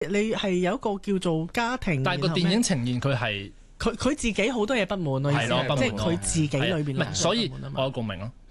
你係有一個叫做家庭， 但係個電影呈現佢係佢自己好多嘢不滿咯， 係咯， 即係佢自己裏邊。 所以我有共鳴咯。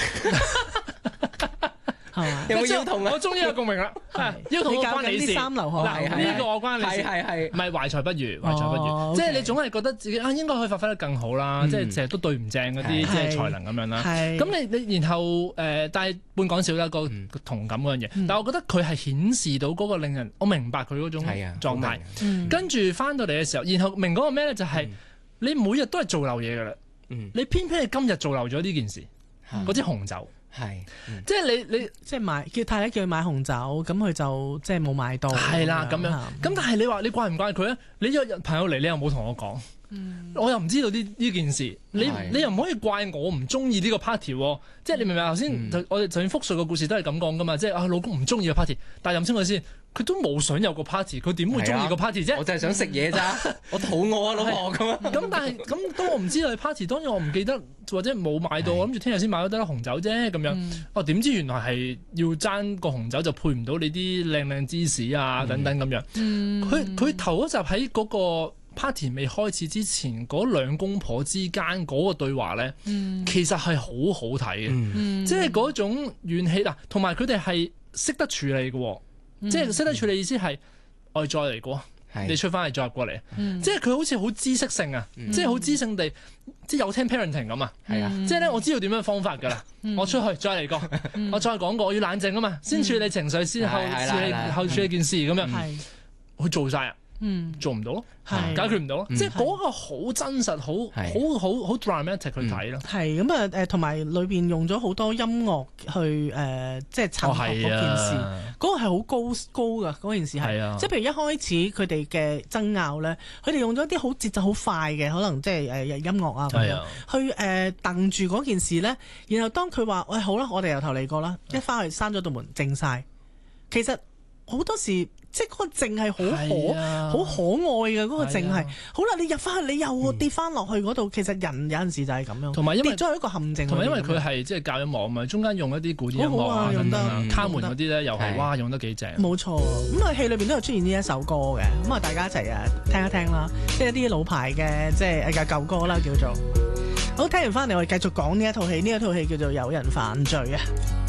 有冇腰痛啊？ 我終於有共鳴啦！腰痛我關你事。 三流學嗱，呢個我關你事。 係唔係懷才不遇，懷才不遇。即係你總係覺得自己應該可以發揮得更好啦。即係成日都對唔正嗰啲即係才能咁樣啦。咁你然後但係半講笑啦個同感嗰樣嘢。但係我覺得佢係顯示到嗰個令人，我明白佢嗰種狀態。跟住翻到嚟嘅時候，然後明嗰個咩咧？就係你每日都係做漏嘢㗎啦。你偏偏係今日做漏咗呢件事，嗰支紅酒。即係你即係買叫太太叫佢買紅酒，咁佢就即係冇買到。係啦，咁樣。咁但係你話你怪唔怪佢咧？你約朋友嚟，你又冇同我講，我又唔知道呢件事。你又唔可以怪我唔中意呢個 party 喎。即係你明唔明頭先我哋就算複述個故事都係咁講噶嘛。即係老公唔中意個 party，但係任清佢先，佢都冇想有個 party， 佢點會中意個 party 啫？ 我就係想食嘢咋，我肚餓啊，老婆咁。 咁但係當我唔知道係 party， 當然我唔記得或者冇買到，我諗住聽日先買得啦紅酒啫咁樣。點知原來係要爭個紅酒就配唔到你啲靚靚芝士啊等等咁樣。佢頭嗰集喺嗰個 party 未開始之前，嗰兩公婆之間嗰個對話咧，其實係好好睇嘅。即係嗰種怨氣嗱，同埋佢哋係識得處理嘅。即係識得處理意思係我哋再嚟過，你出翻嚟再入過嚟。即係佢好似好知識性啊，即係好知性地，即係有聽 parenting 咁啊。即係咧我知道點樣方法㗎啦。我出去再嚟過，我再講過，我要冷靜啊嘛，先處理情緒，先後處理件事咁樣。佢做晒啊，做唔到咯，解決唔到咯。即係嗰個好真實，好 dramatic 去睇咯。 係咁啊同埋裏邊用咗好多音樂去即係襯托嗰件事。嗰個係好高㗎嗰件事係。即係譬如一開始佢哋嘅爭拗咧，佢哋用咗啲好節奏好快嘅，可能即係音樂啊咁樣去掟住嗰件事咧。然後當佢話喂好啦，我哋由頭嚟過啦，一翻去閂咗道門靜晒。其實好多時。即係嗰個靜係好可愛嘅嗰個靜係，好啦，你入翻去，你又跌翻落去嗰度。其實人有陣時就係咁樣，同埋因為跌咗一個陷阱。同埋因為佢係即係教音樂啊嘛，中間用一啲古典音樂啊等等，卡門嗰啲咧又係哇用得幾正。冇錯，咁啊戲裏邊都有出現呢一首歌嘅，咁啊大家一齊聽一聽啦，即係一啲老牌嘅即係舊歌啦叫做。好，聽完翻嚟我哋繼續講呢一套戲，呢一套戲叫做《有人犯罪》啊。